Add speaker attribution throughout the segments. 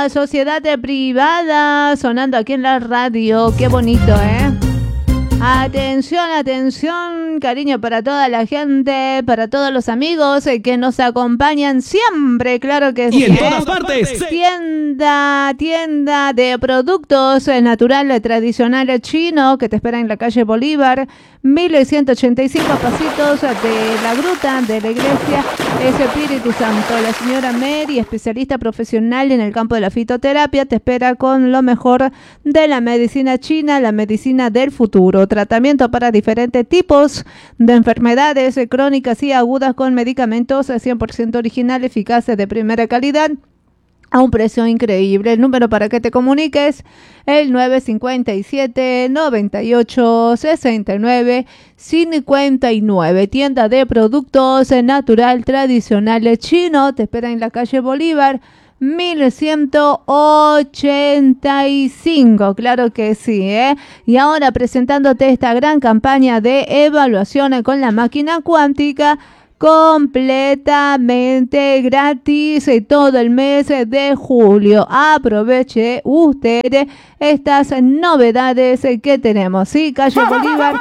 Speaker 1: Llega Sociedad Privada sonando aquí en la radio. Qué bonito, ¿eh? Atención, atención, cariño para toda la gente, para todos los amigos que nos acompañan siempre, claro que sí.
Speaker 2: Y en todas partes.
Speaker 1: Tienda de productos natural tradicional chino que te espera en la calle Bolívar, 1185 pasitos de la gruta de la iglesia Espíritu Santo. La señora Mary, especialista profesional en el campo de la fitoterapia, te espera con lo mejor de la medicina china, la medicina del futuro. Tratamiento para diferentes tipos de enfermedades crónicas y agudas con medicamentos 100% originales, eficaces, de primera calidad, a un precio increíble. El número para que te comuniques, el 957 98 69 59. Tienda de productos natural tradicional chino. Te espera en la calle Bolívar, 1185, claro que sí, ¿eh? Y ahora presentándote esta gran campaña de evaluación con la máquina cuántica, completamente gratis todo el mes de julio. Aproveche usted estas novedades que tenemos, ¿sí? Calle Bolívar,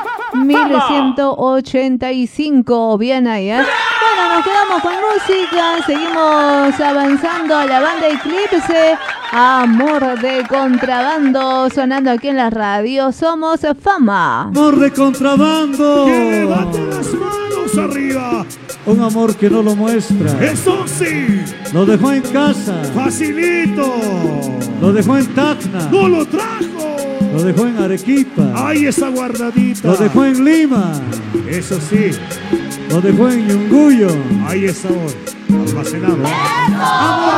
Speaker 1: 1185, bien ahí, ¿eh? Bueno, nos quedamos con música, seguimos avanzando a la banda Eclipse, Amor de Contrabando, sonando aquí en la radio. Somos Fama.
Speaker 3: Amor de Contrabando.
Speaker 4: Que levante las manos arriba.
Speaker 3: Un amor que no lo muestra.
Speaker 4: Eso sí.
Speaker 3: Lo dejó en casa.
Speaker 4: Facilito.
Speaker 3: Lo dejó en Tacna.
Speaker 4: No lo trajo.
Speaker 3: Lo dejó en Arequipa.
Speaker 4: Ahí está guardadita.
Speaker 3: Lo dejó en Lima.
Speaker 4: Eso sí.
Speaker 3: Lo dejó en Yunguyo.
Speaker 4: Ahí está hoy. Almacenado.
Speaker 3: ¡Amor